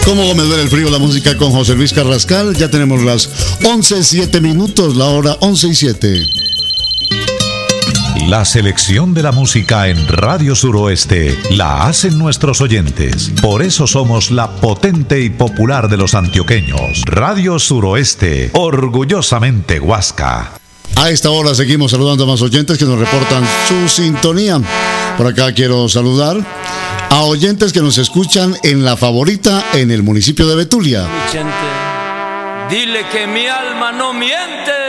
¿Cómo me duele el frío? La música con José Luis Carrascal. Ya tenemos las 11:07, la hora 11:07. La selección de la música en Radio Suroeste la hacen nuestros oyentes. Por eso somos la potente y popular de los antioqueños. Radio Suroeste, orgullosamente Huasca. A esta hora seguimos saludando a más oyentes que nos reportan su sintonía. Por acá quiero saludar a oyentes que nos escuchan en La Favorita, en el municipio de Betulia. Dile que mi alma no miente.